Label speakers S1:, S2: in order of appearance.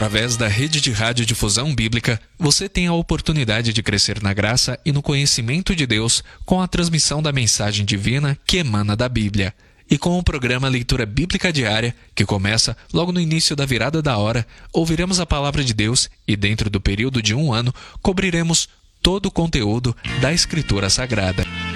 S1: Através da rede de radiodifusão bíblica, você tem a oportunidade de crescer na graça e no conhecimento de Deus com a transmissão da mensagem divina que emana da Bíblia. E com o programa Leitura Bíblica Diária, que começa logo no início da virada da hora, ouviremos a Palavra de Deus e, dentro do período de 1 ano, cobriremos todo o conteúdo da Escritura Sagrada.